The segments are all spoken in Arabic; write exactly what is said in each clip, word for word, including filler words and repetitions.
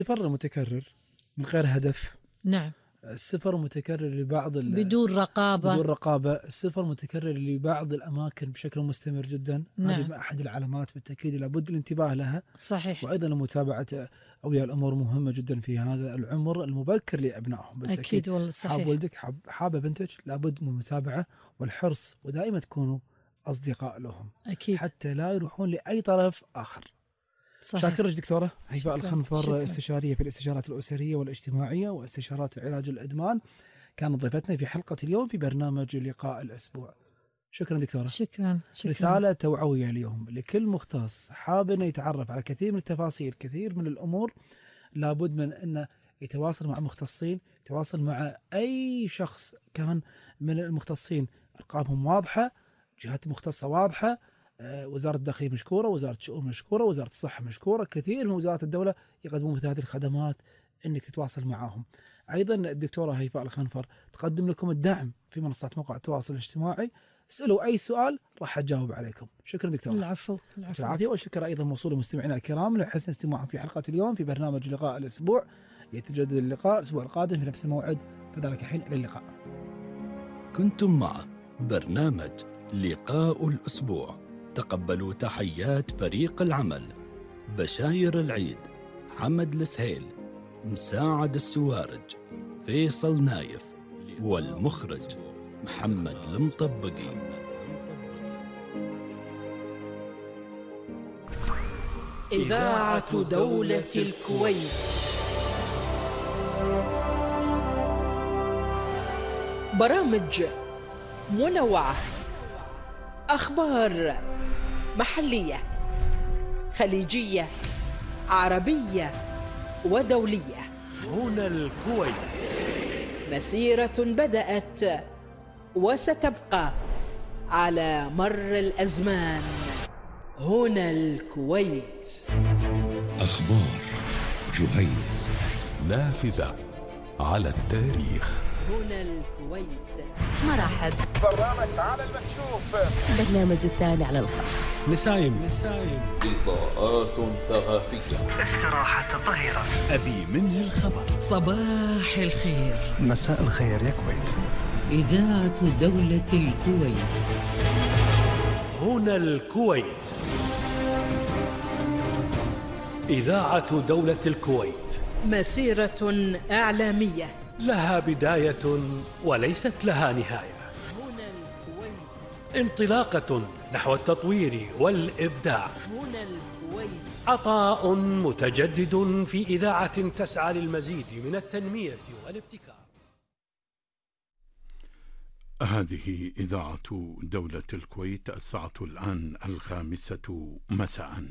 السفر المتكرر من غير هدف. نعم. السفر متكرر لبعض بدون رقابة بدون رقابة السفر متكرر لبعض الأماكن بشكل مستمر جدا. نعم. هذه أحد العلامات بالتأكيد لابد الانتباه لها. صحيح. وأيضا متابعة أولياء الأمور مهمة جدا في هذا العمر المبكر لأبنائهم بالتأكيد. أكيد والله صحيح. حاب ولدك حاب حاب بنتك لابد من المتابعة والحرص، ودائما تكونوا أصدقاء لهم أكيد حتى لا يروحون لأي طرف آخر. صحيح. شاكر دكتورة هيفاء شكراً. الخنفر، شكراً. استشارية في الاستشارات الأسرية والاجتماعية واستشارات علاج الإدمان، كانت ضيفتنا في حلقة اليوم في برنامج لقاء الأسبوع. شكرا دكتورة. شكرا. شكرا. رسالة توعوية اليوم لكل مختص حاب أنه يتعرف على كثير من التفاصيل، كثير من الأمور، لابد من أنه يتواصل مع مختصين، يتواصل مع أي شخص كان من المختصين. أرقامهم واضحة، جهات مختصة واضحة، وزارة الداخلية مشكورة، وزارة الشؤون مشكورة، وزارة الصحة مشكورة، كثير من وزارات الدولة يقدمون مثل هذه الخدمات أنك تتواصل معهم. أيضا الدكتورة هيفاء الخنفر تقدم لكم الدعم في منصات مواقع التواصل الاجتماعي. اسألوا أي سؤال راح أجاوب عليكم. شكرا دكتورة. العفو. العفو. العافية. والشكر أيضا موصول لمستمعينا الكرام لحسن استماعهم في حلقة اليوم في برنامج لقاء الأسبوع. يتجدد اللقاء الأسبوع القادم في نفس الموعد، فذلك حين إلى اللقاء. كنتم مع برنامج لقاء الأسبوع. تقبلوا تحيات فريق العمل: بشاير العيد، حمد السهيل، مساعد السوارج، فيصل نايف، والمخرج محمد المطبقي. إذاعة دولة الكويت. برامج منوعة، أخبار محلية، خليجية، عربية ودولية. هنا الكويت، مسيرة بدأت وستبقى على مر الأزمان. هنا الكويت. أخبار جهينة، نافذة على التاريخ. هنا الكويت. مرحب. برنامج على المكشوف. برنامج الثاني على الخط. نسايم نسايم لقاءات ثقافية. استراحة طهيرة. أبي منه الخبر. صباح الخير. مساء الخير يا كويت. إذاعة دولة الكويت. هنا الكويت. إذاعة دولة الكويت، مسيرة إعلامية لها بداية وليست لها نهاية. هنا الكويت. انطلاقة نحو التطوير والإبداع. هنا الكويت. عطاء متجدد في إذاعة تسعى للمزيد من التنمية والابتكار. هذه إذاعة دولة الكويت. الساعة الآن الخامسة مساء.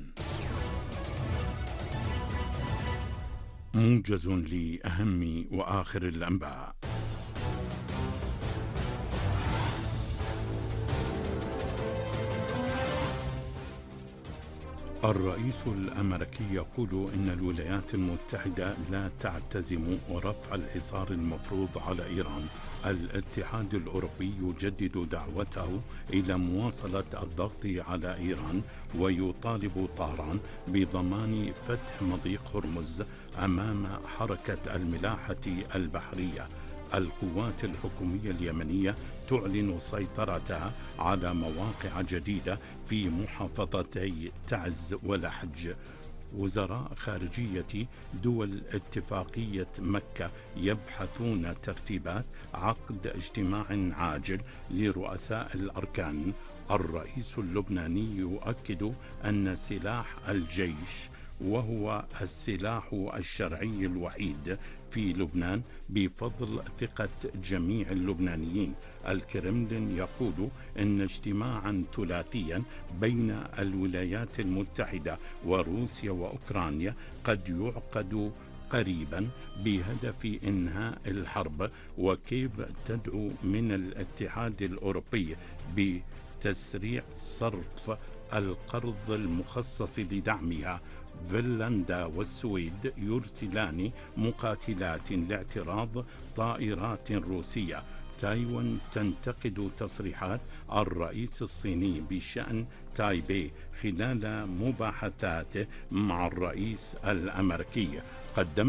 موجز لأهم وآخر الأنباء. الرئيس الأمريكي يقول إن الولايات المتحدة لا تعتزم رفع الحصار المفروض على إيران. الاتحاد الأوروبي يجدد دعوته إلى مواصلة الضغط على إيران، ويطالب طهران بضمان فتح مضيق هرمز أمام حركة الملاحة البحرية. القوات الحكومية اليمنية تعلن سيطرتها على مواقع جديدة في محافظتي تعز ولحج. وزراء خارجية دول اتفاقية مكة يبحثون ترتيبات عقد اجتماع عاجل لرؤساء الأركان. الرئيس اللبناني يؤكد أن سلاح الجيش، وهو السلاح الشرعي الوحيد في لبنان بفضل ثقة جميع اللبنانيين. الكرملين يقول إن اجتماعا ثلاثيا بين الولايات المتحدة وروسيا وأوكرانيا قد يعقد قريبا بهدف إنهاء الحرب، وكيف تدعو من الاتحاد الأوروبي بتسريع صرف القرض المخصص لدعمها. فنلندا والسويد يرسلان مقاتلات لاعتراض طائرات روسية. تايوان تنتقد تصريحات الرئيس الصيني بشأن تايبي خلال مباحثاته مع الرئيس الأمريكي. قدمنا